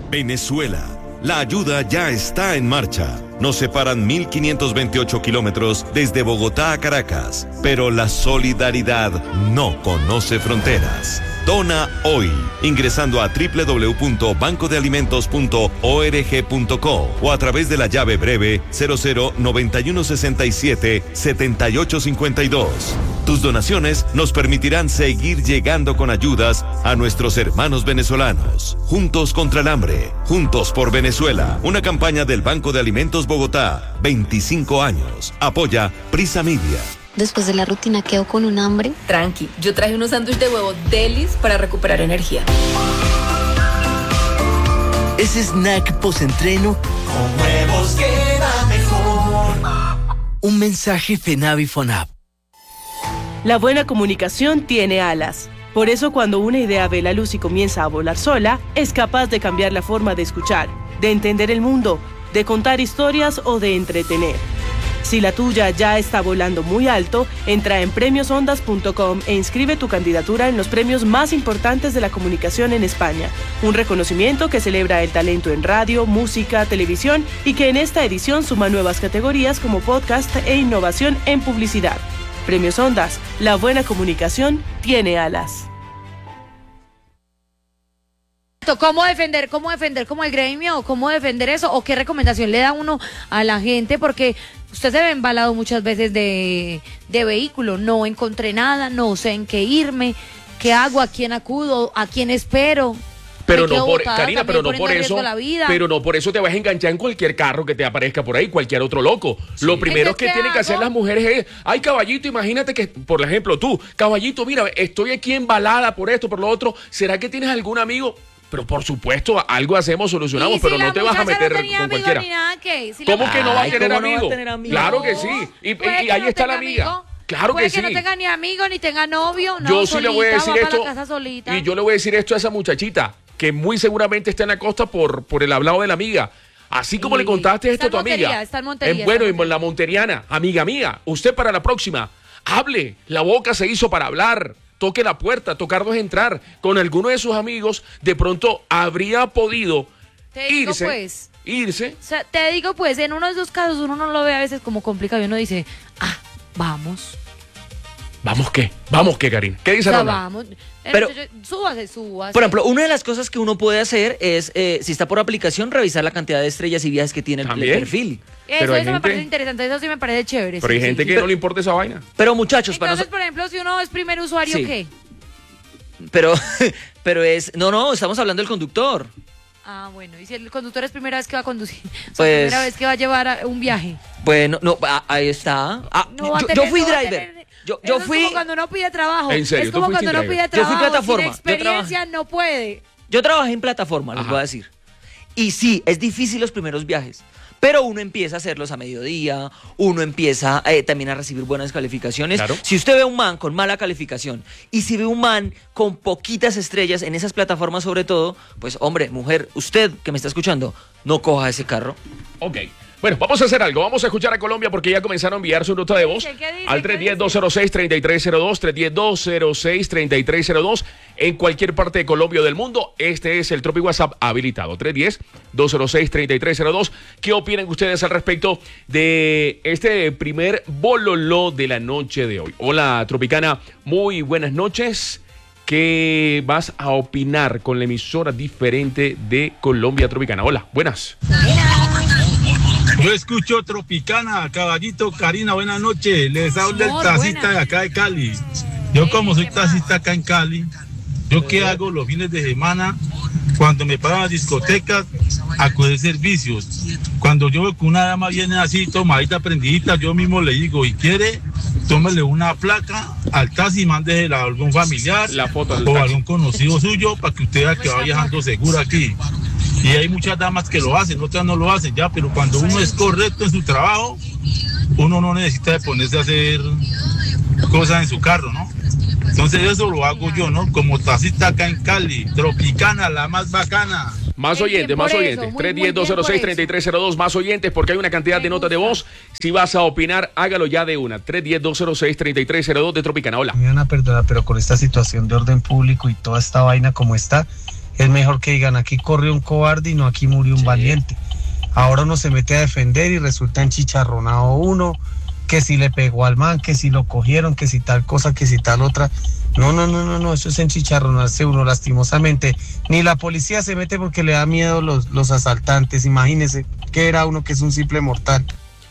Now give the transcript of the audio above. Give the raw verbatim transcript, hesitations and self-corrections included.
Venezuela. La ayuda ya está en marcha. Nos separan mil quinientos veintiocho kilómetros desde Bogotá a Caracas, pero la solidaridad no conoce fronteras. Dona hoy, ingresando a doble u doble u doble u punto banco de alimentos punto org punto co o a través de la llave breve cero cero noventa y uno sesenta y siete setenta y ocho cincuenta y dos. Tus donaciones nos permitirán seguir llegando con ayudas a nuestros hermanos venezolanos. Juntos contra el hambre, juntos por Venezuela. Una campaña del Banco de Alimentos Bogotá, veinticinco años. Apoya Prisa Media. Después de la rutina quedo con un hambre. Tranqui, yo traje unos sándwiches de huevo delis para recuperar energía. Ese snack post-entreno con huevos queda mejor. Un mensaje FENAVI FONAP. La buena comunicación tiene alas. Por eso cuando una idea ve la luz y comienza a volar sola, es capaz de cambiar la forma de escuchar, de entender el mundo, de contar historias o de entretener. Si la tuya ya está volando muy alto, entra en premios ondas punto com e inscribe tu candidatura en los premios más importantes de la comunicación en España. Un reconocimiento que celebra el talento en radio, música, televisión y que en esta edición suma nuevas categorías como podcast e innovación en publicidad. Premios Ondas, la buena comunicación tiene alas. ¿Cómo defender, cómo defender como el gremio? ¿Cómo defender eso? ¿O qué recomendación le da uno a la gente? Porque usted se ve embalado muchas veces de, de vehículo. No encontré nada, no sé en qué irme. ¿Qué hago? ¿A quién acudo? ¿A quién espero? Pero no por, Karina, pero no por eso, pero no por eso te vas a enganchar en cualquier carro que te aparezca por ahí, cualquier otro loco. Sí. Lo primero que tienen que hacer las mujeres es, ay, caballito, imagínate que, por ejemplo, tú, caballito, mira, estoy aquí embalada por esto, por lo otro, ¿será que tienes algún amigo? Pero por supuesto, algo hacemos, solucionamos, si pero no te vas a meter no con cualquiera. Que, si ¿Cómo la... que no va a Ay, tener no amigo? Va a tener amigo? Claro que sí. Y, y, y ahí no está la amiga. Amigo? Claro Puede que, que sí. no tenga ni amigo, ni tenga novio. No, yo sí solita, le voy a decir esto. Y yo le voy a decir esto a esa muchachita, que muy seguramente está en la costa por, por el hablado de la amiga. Así como sí. le contaste esto a tu amiga. Está en Montería, en, bueno, está en la monteriana. Amiga mía, usted para la próxima, hable. La boca se hizo para hablar. Toque la puerta, tocarnos entrar. Con alguno de sus amigos, de pronto habría podido te digo, irse. Pues, irse. O sea, te digo, pues, en uno de esos casos uno no lo ve a veces como complicado y uno dice, ah, vamos. ¿Vamos qué? ¿Vamos qué, Karina? ¿Qué dice o sea, Ronald? Vamos. Pero, súbase, súbase. Por ejemplo, una de las cosas que uno puede hacer es, eh, si está por aplicación, revisar la cantidad de estrellas y viajes que tiene el, el perfil. Eso, pero eso gente, me parece interesante, eso sí me parece chévere. Pero sí, hay gente sí, que sí. no le importa esa vaina. Pero muchachos, Entonces, para nosotros... por ejemplo, si uno es primer usuario, sí. ¿qué? Pero, pero es, no, no, estamos hablando del conductor. Ah, bueno, y si el conductor es primera vez que va a conducir, o sea, pues, primera vez que va a llevar a un viaje. Bueno, no, ahí está. Ah, no yo, tener, yo fui no driver. Tener, yo, yo fui. Es como cuando uno pide trabajo. ¿En serio? Es como cuando uno pide trabajo. Yo fui plataforma. Sin experiencia no puede. Yo trabajé en plataforma, les voy a decir. Y sí, es difícil los primeros viajes. Pero uno empieza a hacerlos a mediodía, uno empieza eh, también a recibir buenas calificaciones. Claro. Si usted ve un man con mala calificación y si ve un man con poquitas estrellas en esas plataformas sobre todo, pues hombre, mujer, usted que me está escuchando, no coja ese carro. Ok. Bueno, vamos a hacer algo. Vamos a escuchar a Colombia porque ya comenzaron a enviar su nota de voz al tres uno cero, dos cero seis, tres tres cero dos, tres uno cero, dos cero seis, tres tres cero dos en cualquier parte de Colombia o del mundo. Este es el Tropi WhatsApp habilitado. tres uno cero, dos cero seis, tres tres cero dos. ¿Qué opinan ustedes al respecto de este primer bololó de la noche de hoy? Hola, Tropicana. Muy buenas noches. ¿Qué vas a opinar con la emisora diferente de Colombia Tropicana? Hola, buenas. Yo escucho Tropicana, caballito, Karina, buenas noches. Les habla el taxista de acá de Cali. Yo como soy taxista acá en Cali, ¿yo qué hago los fines de semana? Cuando me paran las discotecas, a coger servicios. Cuando yo veo que una dama viene así, tomadita, prendidita, yo mismo le digo, y quiere, tómele una placa al taxi y mándesela a algún familiar la foto o a algún conocido suyo para que usted vea que va viajando seguro aquí. Y hay muchas damas que lo hacen, otras no lo hacen ya, pero cuando uno es correcto en su trabajo, uno no necesita de ponerse a hacer cosas en su carro, ¿no? Entonces eso lo hago yo, ¿no? Como taxista acá en Cali, Tropicana, la más bacana. Más oyentes, más oyentes. tres uno cero, dos cero seis, tres tres cero dos, más oyentes, porque hay una cantidad de notas de voz. Si vas a opinar, hágalo ya de una. tres uno cero, dos cero seis, tres tres cero dos de Tropicana. Hola. Me van a perdonar, pero con esta situación de orden público y toda esta vaina como está, Es mejor que digan, aquí corrió un cobarde y no aquí murió un sí. valiente. Ahora uno se mete a defender y resulta enchicharronado uno, que si le pegó al man, que si lo cogieron, que si tal cosa, que si tal otra. No, no, no, no, no, eso es enchicharronarse uno, lastimosamente. Ni la policía se mete porque le da miedo los, los asaltantes, imagínese, que era uno que es un simple mortal.